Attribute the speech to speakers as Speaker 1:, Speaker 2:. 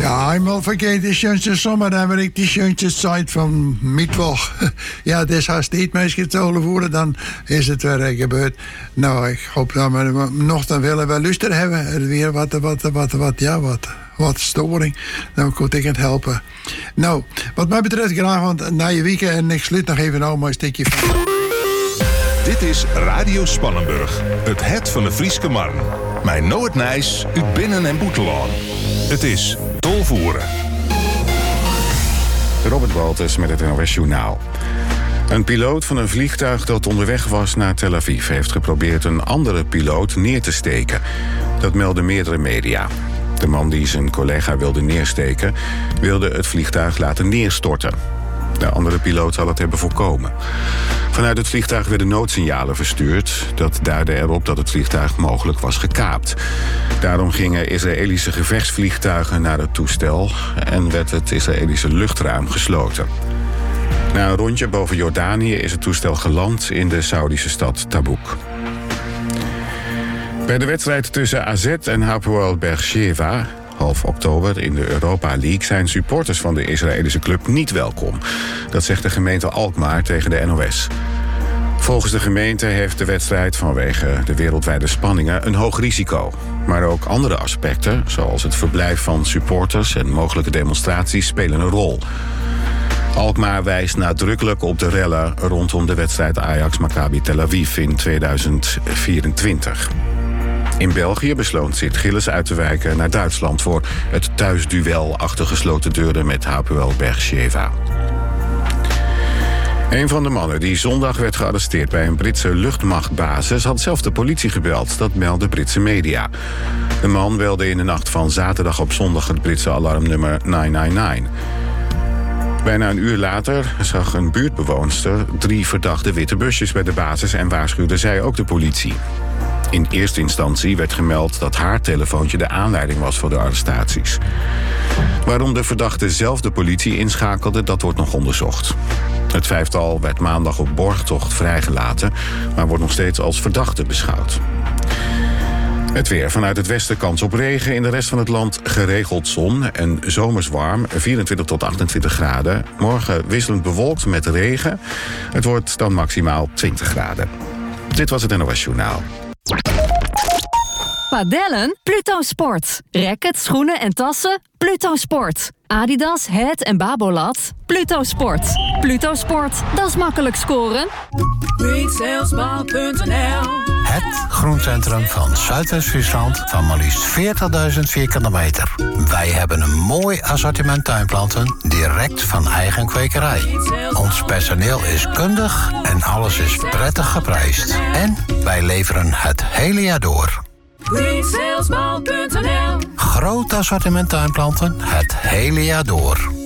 Speaker 1: Ja, eenmaal vergeet de schönste zomer, dan ben ik die schönste tijd van Mittwoch. Ja, dus als het niet meer gestolen worden, dan is het weer gebeurd. Nou, ik hoop dat we nog dan willen we luisteren hebben. Weer wat storing. Dan kon ik het helpen. Nou, wat mij betreft graag, want na je weekend en ik sluit nog even een mooi stukje van.
Speaker 2: Dit is Radio Spannenburg, het van de Frieske Marn. Mijn Noord Nijs, uit Binnen- en Boetelaan. Het is Tolvoeren.
Speaker 3: Robert Walters met het NOS Journaal. Een piloot van een vliegtuig dat onderweg was naar Tel Aviv heeft geprobeerd een andere piloot neer te steken. Dat melden meerdere media. De man die zijn collega wilde neersteken, wilde het vliegtuig laten neerstorten. De andere piloot zal het hebben voorkomen. Vanuit het vliegtuig werden noodsignalen verstuurd. Dat duidde erop dat het vliegtuig mogelijk was gekaapt. Daarom gingen Israëlische gevechtsvliegtuigen naar het toestel en werd het Israëlische luchtruim gesloten. Na een rondje boven Jordanië is het toestel geland in de Saoedische stad Tabuk. Bij de wedstrijd tussen AZ en Hapoel Beersheva, half oktober in de Europa League, zijn supporters van de Israëlische club niet welkom. Dat zegt de gemeente Alkmaar tegen de NOS. Volgens de gemeente heeft de wedstrijd vanwege de wereldwijde spanningen een hoog risico. Maar ook andere aspecten, zoals het verblijf van supporters en mogelijke demonstraties, spelen een rol. Alkmaar wijst nadrukkelijk op de rellen rondom de wedstrijd Ajax-Maccabi Tel Aviv in 2024. In België besloot Sint-Gilles uit te wijken naar Duitsland voor het thuisduel achter gesloten deuren met Hapoel Beersheva. Een van de mannen die zondag werd gearresteerd bij een Britse luchtmachtbasis had zelf de politie gebeld, dat melden Britse media. De man belde in de nacht van zaterdag op zondag het Britse alarmnummer 999. Bijna een uur later zag een buurtbewoonster 3 verdachte witte busjes bij de basis en waarschuwde zij ook de politie. In eerste instantie werd gemeld dat haar telefoontje de aanleiding was voor de arrestaties. Waarom de verdachte zelf de politie inschakelde, dat wordt nog onderzocht. Het 5-tal werd maandag op borgtocht vrijgelaten, maar wordt nog steeds als verdachte beschouwd. Het weer. Vanuit het westen kans op regen. In de rest van het land geregeld zon en zomers warm. 24 tot 28 graden. Morgen wisselend bewolkt met regen. Het wordt dan maximaal 20 graden. Dit was het NOS Journaal.
Speaker 4: Padellen? Pluto Sport. Rackets, schoenen en tassen? Pluto Sport. Adidas, Head en Babolat? Pluto Sport. Pluto Sport, dat is makkelijk scoren.
Speaker 5: Breedsalesbouw.nl. Het groencentrum van Zuidwest-Friesland van maar liefst 40.000 vierkante meter. Wij hebben een mooi assortiment tuinplanten direct van eigen kwekerij. Ons personeel is kundig en alles is prettig geprijsd. En wij leveren het hele jaar door.
Speaker 6: Breedsalesbouw.nl.
Speaker 5: Groot assortiment tuinplanten het hele jaar door.